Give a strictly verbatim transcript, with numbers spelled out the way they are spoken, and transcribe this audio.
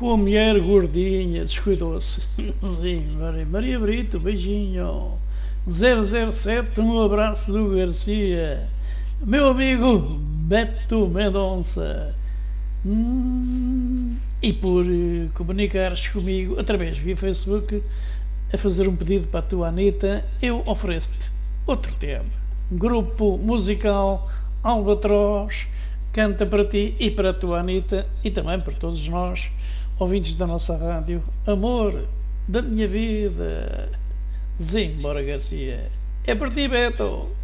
Com a mulher gordinha, descuidou-se. Sim, Maria, Maria Brito, beijinho. zero zero sete, um abraço do Garcia. Meu amigo Beto Mendonça. Hum, e por eh, comunicares comigo através via Facebook a fazer um pedido para a tua Anitta, eu ofereço-te outro tema. Grupo musical Albatroz canta para ti e para a tua Anitta e também para todos nós, ouvintes da nossa rádio. Amor da minha vida. Zimbora, Garcia. É para ti, Beto.